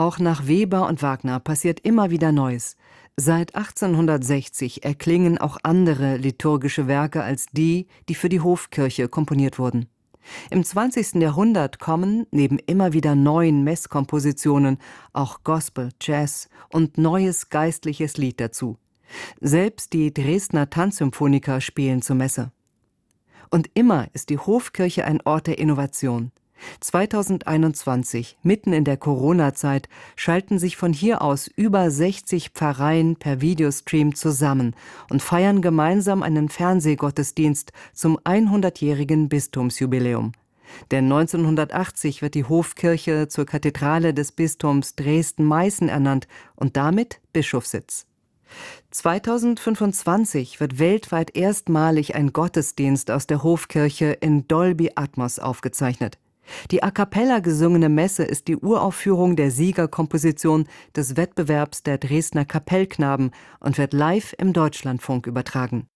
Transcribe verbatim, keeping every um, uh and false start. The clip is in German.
Auch nach Weber und Wagner passiert immer wieder Neues. Seit achtzehnhundertsechzig erklingen auch andere liturgische Werke als die, die für die Hofkirche komponiert wurden. Im zwanzigsten Jahrhundert kommen, neben immer wieder neuen Messkompositionen, auch Gospel, Jazz und neues geistliches Lied dazu. Selbst die Dresdner Tanzsymphoniker spielen zur Messe. Und immer ist die Hofkirche ein Ort der Innovation. zweitausendeinundzwanzig, mitten in der Corona-Zeit, schalten sich von hier aus über sechzig Pfarreien per Videostream zusammen und feiern gemeinsam einen Fernsehgottesdienst zum hundertjährigen Bistumsjubiläum. Denn neunzehnhundertachtzig wird die Hofkirche zur Kathedrale des Bistums Dresden-Meißen ernannt und damit Bischofssitz. zweitausendfünfundzwanzig wird weltweit erstmalig ein Gottesdienst aus der Hofkirche in Dolby Atmos aufgezeichnet. Die a cappella gesungene Messe ist die Uraufführung der Siegerkomposition des Wettbewerbs der Dresdner Kapellknaben und wird live im Deutschlandfunk übertragen.